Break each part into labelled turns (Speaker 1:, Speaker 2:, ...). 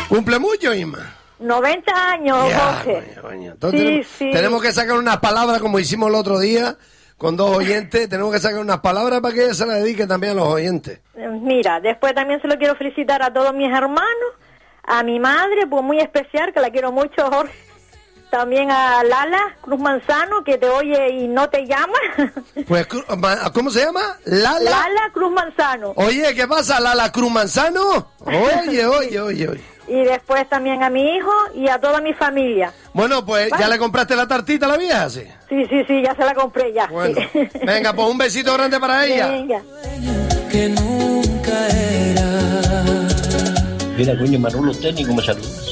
Speaker 1: ¿Cumple mucho, Inma?
Speaker 2: 90 años, Jorge.
Speaker 1: Coño. Entonces tenemos que sacar unas palabras como hicimos el otro día con 2 oyentes. Tenemos que sacar unas palabras para que ella se las dedique también a los oyentes.
Speaker 2: Mira, después también se lo quiero felicitar a todos mis hermanos, a mi madre, pues muy especial, que la quiero mucho, Jorge. También a Lala Cruz Manzano, que te oye y no te llama.
Speaker 1: Pues, ¿cómo se llama?
Speaker 2: Lala Cruz Manzano.
Speaker 1: Oye, ¿qué pasa, Lala Cruz Manzano? Oye.
Speaker 2: Y después también a mi hijo y a toda mi familia.
Speaker 1: Bueno, pues, ¿ya le compraste la tartita a la vieja, sí?
Speaker 2: Sí, ya se la compré, ya.
Speaker 1: Bueno,
Speaker 2: sí.
Speaker 1: Venga, pues un besito grande para ella.
Speaker 2: Venga.
Speaker 3: Que nunca era.
Speaker 4: Mira, coño, Manolo técnico, me saludas.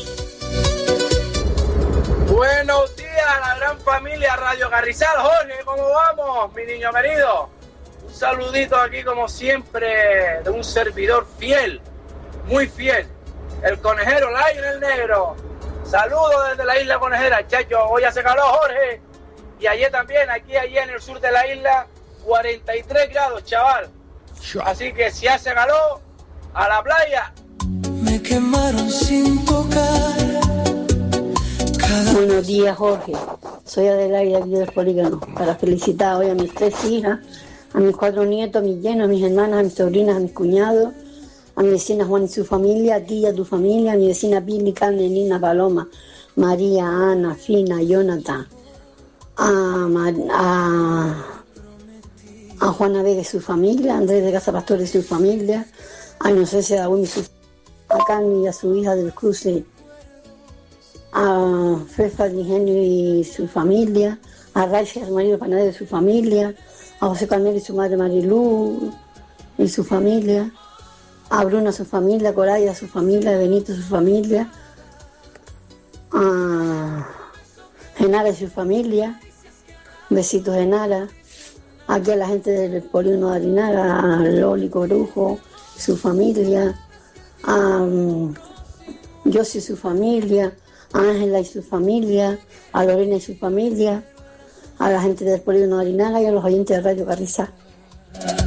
Speaker 5: Buenos días a la gran familia Radio Carrizal. Jorge, ¿cómo vamos, mi niño querido? Un saludito aquí como siempre de un servidor fiel, muy fiel, el conejero Lionel Negro. Saludos desde la isla Conejera, chacho. Hoy hace calor, Jorge, y ayer también, aquí en el sur de la isla, 43 grados, chaval. Así que si hace calor, a la playa.
Speaker 3: Me quemaron sin tocar.
Speaker 6: Buenos días, Jorge. Soy Adelaida aquí del Polígono. Para felicitar hoy a mis 3 hijas, a mis 4 nietos, a mis yernos, a mis hermanas, a mis sobrinas, a mis cuñados, a mi vecina Juan y su familia, a ti y a tu familia, a mi vecina Pili, Carmen, Nina, Paloma, María, Ana, Fina, Jonathan, a Juana Vega y su familia, a Andrés de Casa Pastor y su familia, a Inocencia Dagüín y su familia, a Carmen y a su hija del cruce, a Fefa de Ingenio y su familia, a Raiza y a su marido Panadero y su familia, a José Carmelo y su madre Marilú y su familia, a Bruno y su familia, a Coraya y su familia, a Benito y su familia, a Genara y su familia, besitos Genara, aquí a la gente del Polígono de Arinaga, a Loli Corujo y su familia, a Yossi y su familia, a Ángela y su familia, a Lorena y su familia, a la gente del Polígono de Arinaga y a los oyentes de Radio Carrizal.